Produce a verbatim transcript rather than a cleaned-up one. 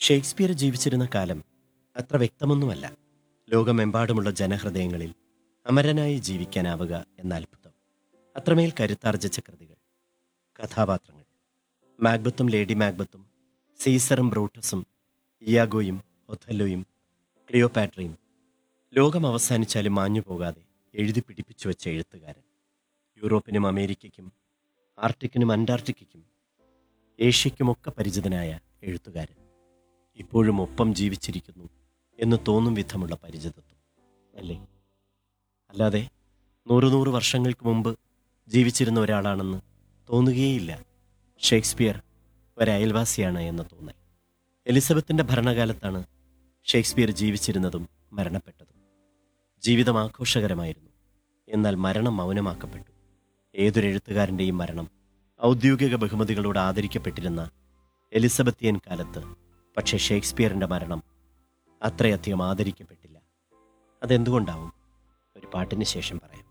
Shakespeare ജീവിച്ചിരുന്ന കാലം അത്ര വ്യക്തമൊന്നുമല്ല. ലോകമെമ്പാടുമുള്ള ജനഹൃദയങ്ങളിൽ അമരനായി ജീവിക്കാനാവുക എന്ന അത്ഭുതം. അത്രമേൽ കരുത്താർജിച്ച കൃതികൾ, കഥാപാത്രങ്ങൾ. മാക്ബത്തും ലേഡി മാക്ബത്തും, സീസറും ബ്രൂട്ടസും, ഇയാഗോയും ഒഥല്ലോയും ക്ലിയോപാട്രയും. ലോകം അവസാനിച്ചാലും മാഞ്ഞു പോകാതെ എഴുതി പിടിപ്പിച്ചു വെച്ച എഴുത്തുകാരൻ. യൂറോപ്പിനും അമേരിക്കയ്ക്കും ആർട്ടിക്കിനും അന്റാർട്ടിക്കയ്ക്കും ഏഷ്യയ്ക്കുമൊക്കെ പരിചിതനായ എഴുത്തുകാരൻ. ഇപ്പോഴും ഒപ്പം ജീവിച്ചിരിക്കുന്നു എന്ന് തോന്നും വിധമുള്ള പരിചിതത്വം, അല്ലേ? അല്ലാതെ നൂറു നൂറ് വർഷങ്ങൾക്ക് മുമ്പ് ജീവിച്ചിരുന്ന ഒരാളാണെന്ന് തോന്നുകയേയില്ല. ഷേക്സ്പിയർ ഒരയൽവാസിയാണ് എന്ന തോന്നൽ. എലിസബത്തിൻ്റെ ഭരണകാലത്താണ് ഷേക്സ്പിയർ ജീവിച്ചിരുന്നതും മരണപ്പെട്ടതും. ജീവിതം ആഘോഷകരമായിരുന്നു, എന്നാൽ മരണം മൗനമാക്കപ്പെട്ടു. ഏതൊരെഴുത്തുകാരൻ്റെയും മരണം ഔദ്യോഗിക ബഹുമതികളോട് ആദരിക്കപ്പെട്ടിരുന്ന എലിസബത്തിയൻ കാലത്ത് പക്ഷേ ഷേക്സ്പിയറിൻ്റെ മരണം അത്രയധികം ആദരിക്കപ്പെട്ടില്ല. അതെന്തുകൊണ്ടാവും? ഒരു പാട്ടിന് ശേഷം പറയാം.